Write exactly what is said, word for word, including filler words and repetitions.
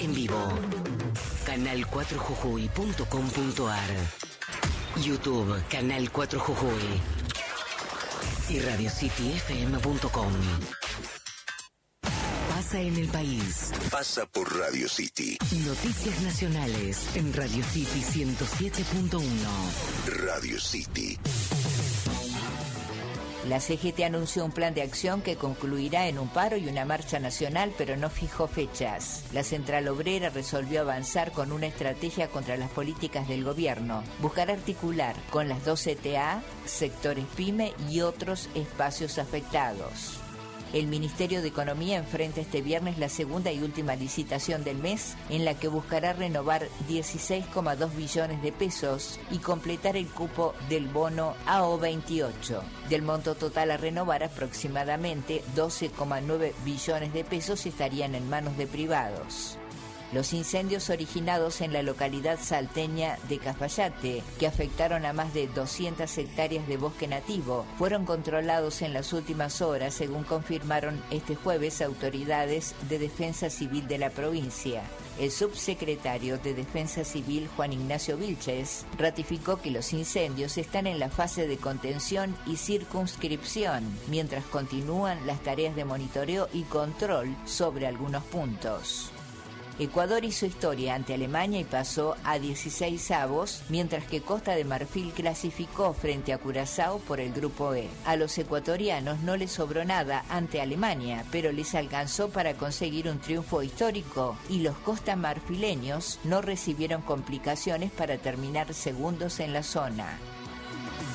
en vivo. canal cuatro jujuy punto com punto ar. YouTube, Canal cuatro Jujuy. Y radio city f m punto com. Pasa en el país. Pasa por Radio City. Noticias nacionales en Radio City ciento siete punto uno. Radio City. La C G T anunció un plan de acción que concluirá en un paro y una marcha nacional, pero no fijó fechas. La Central Obrera resolvió avanzar con una estrategia contra las políticas del gobierno, buscar articular con las dos C T A, sectores PYME y otros espacios afectados. El Ministerio de Economía enfrenta este viernes la segunda y última licitación del mes, en la que buscará renovar dieciséis coma dos billones de pesos y completar el cupo del bono A O veintiocho. Del monto total a renovar, aproximadamente doce coma nueve billones de pesos estarían en manos de privados. Los incendios originados en la localidad salteña de Cafayate, que afectaron a más de doscientas hectáreas de bosque nativo, fueron controlados en las últimas horas, según confirmaron este jueves autoridades de Defensa Civil de la provincia. El subsecretario de Defensa Civil, Juan Ignacio Vilches, ratificó que los incendios están en la fase de contención y circunscripción, mientras continúan las tareas de monitoreo y control sobre algunos puntos. Ecuador hizo historia ante Alemania y pasó a dieciséis avos, mientras que Costa de Marfil clasificó frente a Curazao por el Grupo E. A los ecuatorianos no les sobró nada ante Alemania, pero les alcanzó para conseguir un triunfo histórico y los costamarfileños no recibieron complicaciones para terminar segundos en la zona.